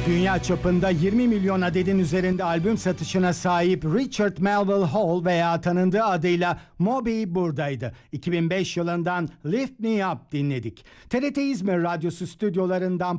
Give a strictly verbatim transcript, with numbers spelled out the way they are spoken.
Dünya çapında yirmi milyon adedin üzerinde albüm satışına sahip Richard Melville Hall veya tanındığı adıyla Moby buradaydı. iki bin beş yılından Lift Me Up dinledik. T R T İzmir Radyosu stüdyolarından